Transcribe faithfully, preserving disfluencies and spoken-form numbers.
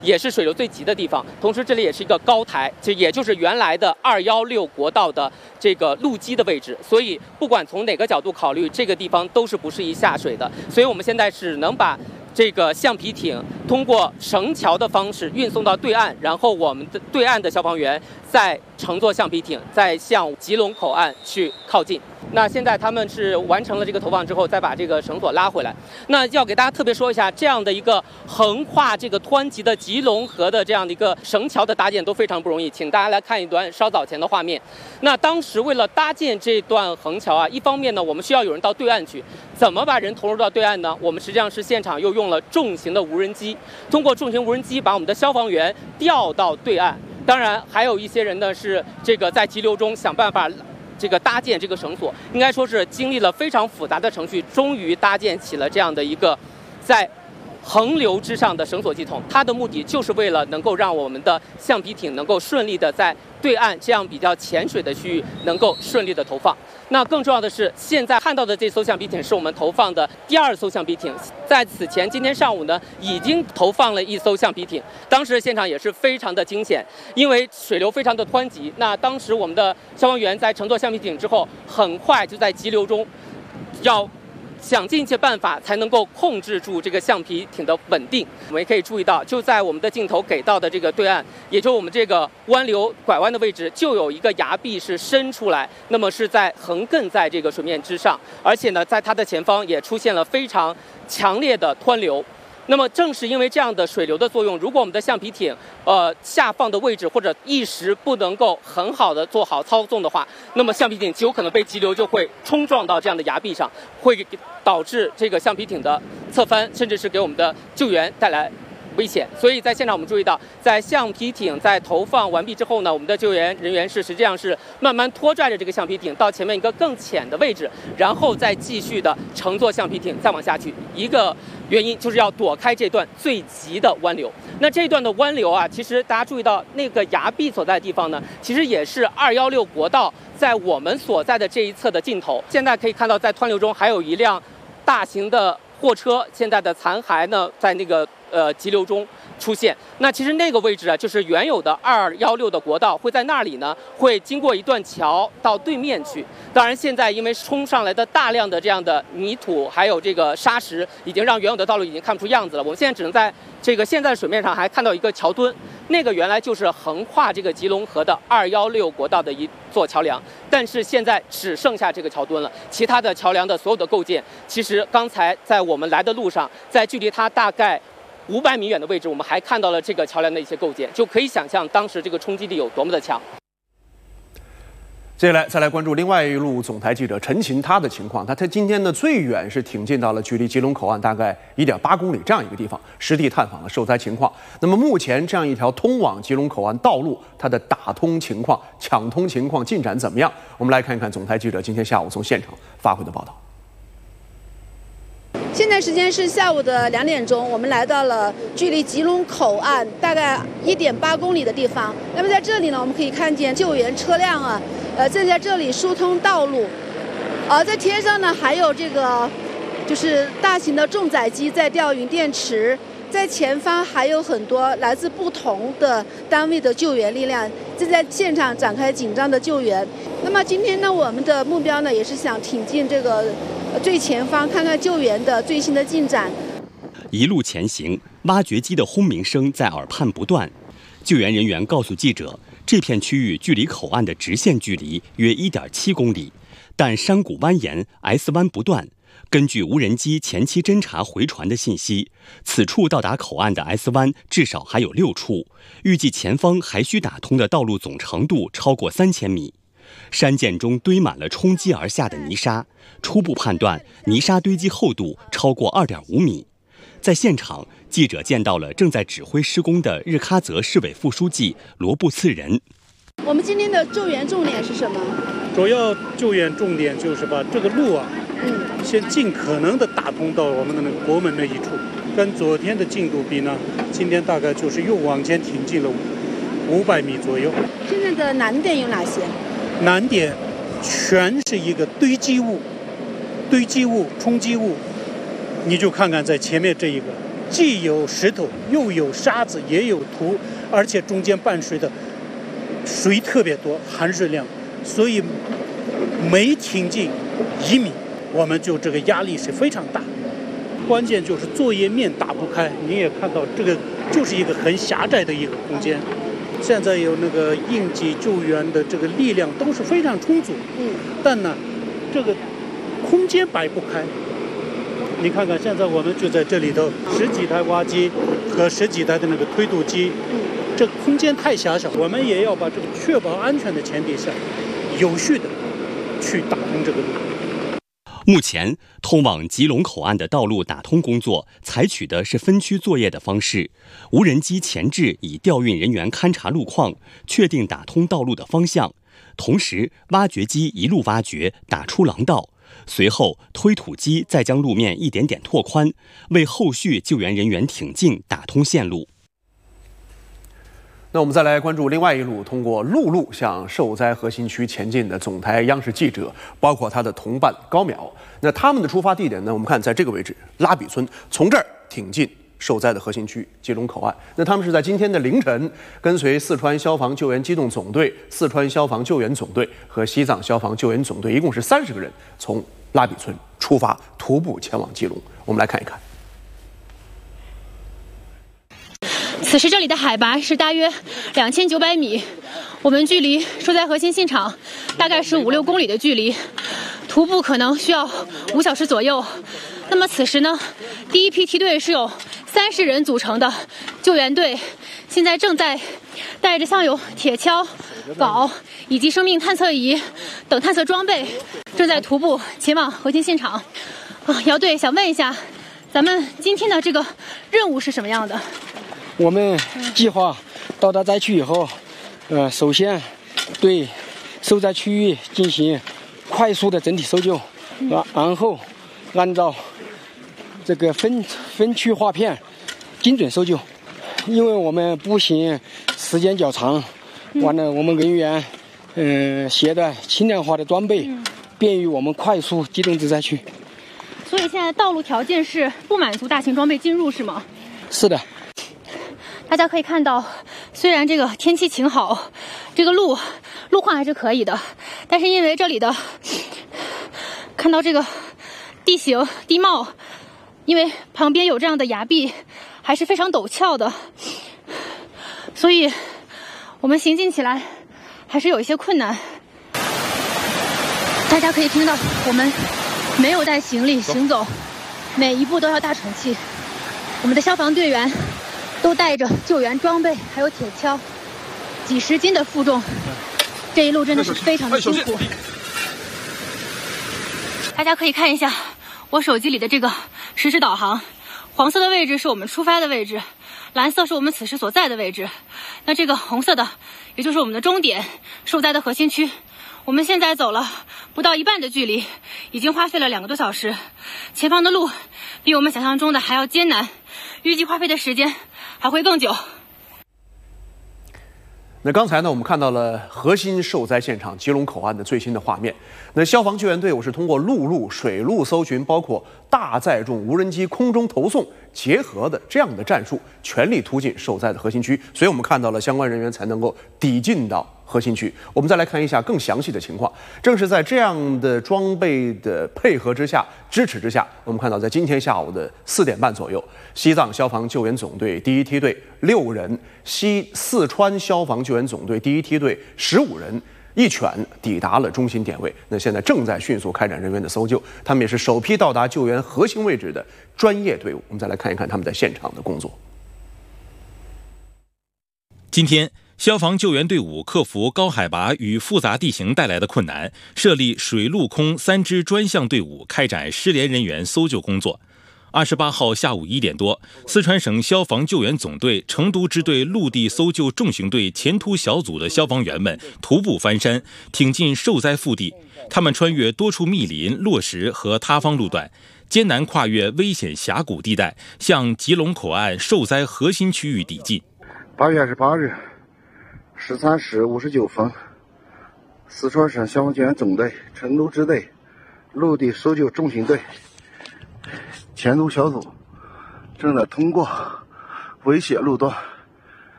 也是水流最急的地方。同时，这里也是一个高台，这也就是原来的二幺六国道的这个路基的位置。所以，不管从哪个角度考虑，这个地方都是不适宜下水的。所以我们现在只能把这个橡皮艇通过绳桥的方式运送到对岸，然后我们的对岸的消防员再乘坐橡皮艇，再向吉隆口岸去靠近。那现在他们是完成了这个投放之后，再把这个绳索拉回来。那要给大家特别说一下，这样的一个横跨这个湍急的吉隆河的这样的一个绳桥的搭建都非常不容易，请大家来看一段稍早前的画面。那当时为了搭建这段横桥啊，一方面呢，我们需要有人到对岸去，怎么把人投入到对岸呢？我们实际上是现场又用了重型的无人机，通过重型无人机把我们的消防员调到对岸。当然，还有一些人呢是这个在急流中想办法这个搭建这个绳索，应该说是经历了非常复杂的程序，终于搭建起了这样的一个在横流之上的绳索系统。它的目的就是为了能够让我们的橡皮艇能够顺利的在对岸这样比较浅水的区域能够顺利的投放。那更重要的是，现在看到的这艘橡皮艇是我们投放的第二艘橡皮艇。在此前，今天上午呢，已经投放了一艘橡皮艇。当时现场也是非常的惊险，因为水流非常的湍急。那当时我们的消防员在乘坐橡皮艇之后，很快就在急流中要想尽一切办法才能够控制住这个橡皮艇的稳定。我们也可以注意到，就在我们的镜头给到的这个对岸，也就是我们这个湾流拐弯的位置，就有一个崖壁是伸出来，那么是在横亘在这个水面之上，而且呢，在它的前方也出现了非常强烈的湍流。那么正是因为这样的水流的作用，如果我们的橡皮艇呃下放的位置或者一时不能够很好的做好操纵的话，那么橡皮艇极有可能被急流就会冲撞到这样的崖壁上，会导致这个橡皮艇的侧翻，甚至是给我们的救援带来危险。所以在现场我们注意到，在橡皮艇在投放完毕之后呢，我们的救援人员是实际上是慢慢拖拽着这个橡皮艇到前面一个更浅的位置，然后再继续的乘坐橡皮艇再往下去。一个原因就是要躲开这段最急的湾流。那这段的湾流啊，其实大家注意到那个崖壁所在的地方呢，其实也是二幺六国道在我们所在的这一侧的尽头。现在可以看到，在湍流中还有一辆大型的货车，现在的残骸呢，在那个呃急流中出现。那其实那个位置啊，就是原有的二幺六的国道，会在那里呢，会经过一段桥到对面去。当然，现在因为冲上来的大量的这样的泥土，还有这个沙石，已经让原有的道路已经看不出样子了。我们现在只能在这个现在的水面上还看到一个桥墩，那个原来就是横跨这个吉隆河的二幺六国道的一座桥梁，但是现在只剩下这个桥墩了。其他的桥梁的所有的构件，其实刚才在我们来的路上，在距离它大概五百米远的位置，我们还看到了这个桥梁的一些构件，就可以想象当时这个冲击力有多么的强。 接下来再来关注另外一路总台记者陈琴他的情况。他他今天呢最远是挺进到了距离吉隆口岸大概一点八公里这样一个地方，实地探访了受灾情况。那么目前这样一条通往吉隆口岸道路，它的打通情况、抢通情况进展怎么样？我们来看一看总台记者今天下午从现场发回的报道。 现在时间是下午的两点钟，我们来到了距离吉隆口岸大概一点八公里的地方。那么在这里呢，我们可以看见救援车辆啊，呃，正在这里疏通道路。而在天上呢，还有这个就是大型的重载机在吊运电池。在前方还有很多来自不同的单位的救援力量正在现场展开紧张的救援。那么今天呢，我们的目标呢，也是想挺进这个最前方，看看救援的最新的进展。 一路前行，挖掘机的轰鸣声在耳畔不断。救援人员告诉记者，这片区域距离口岸的直线距离约 一点七公里，但山谷蜿蜒 ，S 弯不断。根据无人机前期侦察回传的信息，此处到达口岸的 S 弯至少还有六处，预计前方还需打通的道路总长度超过三千米。山涧中堆满了冲击而下的泥沙，初步判断泥沙堆积厚度超过 二点五米。在现场，记者见到了正在指挥施工的日喀则市委副书记罗布次仁。 我们今天的救援重点是什么？ 主要救援重点就是把这个路啊，嗯，先尽可能的打通到我们的那个国门那一处。跟昨天的进度比呢，今天大概就是又往前挺进了五百米左右。 现在的难点有哪些？ 难点全是一个堆积物、堆积物、冲击物。你就看看在前面这一个， 既有石头，又有沙子，也有土，而且中间伴随的水特别多，含水量，所以每挺进一米，我们就这个压力是非常大。关键就是作业面打不开，您也看到这个就是一个很狭窄的一个空间。现在有那个应急救援的这个力量都是非常充足，嗯，但呢，这个空间摆不开。你看看，现在我们就在这里头，十几台挖机和十几台的那个推土机，嗯，这空间太狭小，我们也要把这个确保安全的前提下，有序的去打通这个路。 目前，通往吉隆口岸的道路打通工作采取的是分区作业的方式，无人机前置以调运人员勘察路况，确定打通道路的方向，同时挖掘机一路挖掘，打出廊道，随后推土机再将路面一点点拓宽，为后续救援人员挺进打通线路。 那我们再来关注另外一路通过陆路向受灾核心区前进的总台央视记者，包括他的同伴高淼。那他们的出发地点呢？我们看在这个位置拉比村，从这儿挺进受灾的核心区吉隆口岸。那他们是在今天的凌晨，跟随四川消防救援机动总队、四川消防救援总队和西藏消防救援总队，一共是三十个人，从拉比村出发，徒步前往吉隆。我们来看一看。 此时这里的海拔是大约两千九百米，我们距离受灾核心现场大概是五六公里的距离，徒步可能需要五小时左右。那么此时呢，第一批梯队是有三十人组成的救援队，现在正在带着像有铁锹、镐以及生命探测仪等探测装备，正在徒步前往核心现场。啊，姚队想问一下，咱们今天的这个任务是什么样的？ 我们计划到达灾区以后，呃，首先对受灾区域进行快速的整体搜救，然然后按照这个分分区划片精准搜救。因为我们步行时间较长，完了我们人员嗯、呃、携带轻量化的装备，便于我们快速机动至灾区。 所以现在道路条件是不满足大型装备进入，是吗？ 是的。 大家可以看到，虽然这个天气晴好，这个路路况还是可以的，但是因为这里的看到这个地形地貌，因为旁边有这样的崖壁，还是非常陡峭的，所以我们行进起来还是有一些困难。大家可以听到我们没有带行李行走，每一步都要大喘气。我们的消防队员都带着救援装备，还有铁锹，几十斤的负重，这一路真的是非常的辛苦。大家可以看一下我手机里的这个实时导航，黄色的位置是我们出发的位置，蓝色是我们此时所在的位置，那这个红色的也就是我们的终点，受灾的核心区。我们现在走了不到一半的距离，已经花费了两个多小时，前方的路比我们想象中的还要艰难，预计花费的时间还会更久。 那刚才呢，我们看到了核心受灾现场吉隆口岸的最新的画面。那消防救援队伍是通过陆路、水路搜寻，包括大载重无人机空中投送结合的这样的战术，全力突进受灾的核心区。所以我们看到了相关人员才能够抵近到核心区。我们再来看一下更详细的情况。正是在这样的装备的配合之下、支持之下，我们看到在今天下午的四点半左右，西藏消防救援总队第一梯队六人，西四川消防救援总队第一梯队十五人一犬抵达了中心点位。那现在正在迅速开展人员的搜救，他们也是首批到达救援核心位置的专业队伍。我们再来看一看他们在现场的工作。 今天消防救援队伍克服高海拔与复杂地形带来的困难，设立水陆空三支专项队伍，开展失联人员搜救工作。二十八号下午一点多，四川省消防救援总队成都支队陆地搜救重型队前突小组的消防员们徒步翻山，挺进受灾腹地。他们穿越多处密林、落石和塌方路段，艰难跨越危险峡谷地带，向吉隆口岸受灾核心区域抵近。 八月二十八日十三时五十九分，四川省消防救援总队成都支队陆地搜救重型队前突小组正在通过危险路段。